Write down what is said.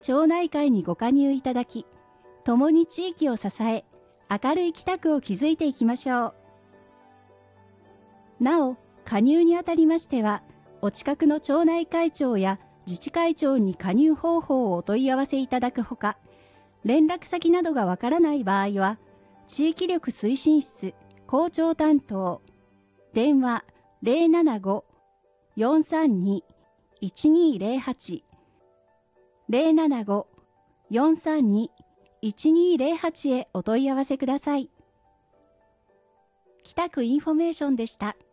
町内会にご加入いただき、共に地域を支え、明るい北区を築いていきましょう。なお、加入にあたりましては、お近くの町内会長や自治会長に加入方法をお問い合わせいただくほか、連絡先などがわからない場合は、地域力推進室校長担当、電話075-432-1208 075-432-1208へお問い合わせください。北区インフォメーションでした。